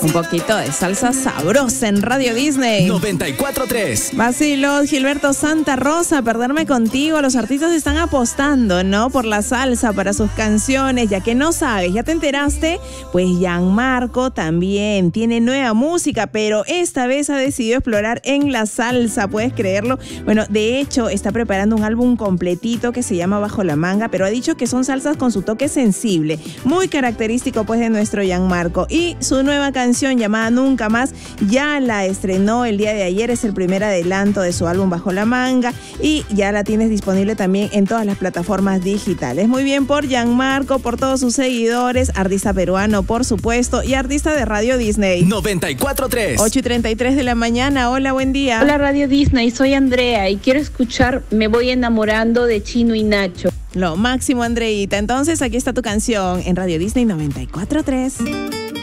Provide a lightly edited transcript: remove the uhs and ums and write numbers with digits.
Un poquito de salsa sabrosa en Radio Disney 94.3. Vacilos, Gilberto Santa Rosa, Perderme Contigo. Los artistas están apostando, ¿no?, por la salsa para sus canciones. Ya que no sabes, ya te enteraste, pues Gianmarco también tiene nueva música, pero esta vez ha decidido explorar en la salsa, ¿puedes creerlo? Bueno, de hecho, está preparando un álbum completito que se llama Bajo la Manga, pero ha dicho que son salsas con su toque sensible, muy característico pues de nuestro Gianmarco. Y su nueva canción llamada Nunca Más ya la estrenó el día de ayer, es el primer adelanto de su álbum Bajo la Manga y ya la tienes disponible también en todas las plataformas digitales. Muy bien por Gianmarco, por todos sus seguidores, artista peruano por supuesto y artista de Radio Disney 94.3. 8:33 de la mañana. Hola, buen día. Hola Radio Disney, soy Andrea y quiero escuchar Me Voy Enamorando de Chino y Nacho. Lo máximo, Andreita. Entonces aquí está tu canción en Radio Disney 94.3.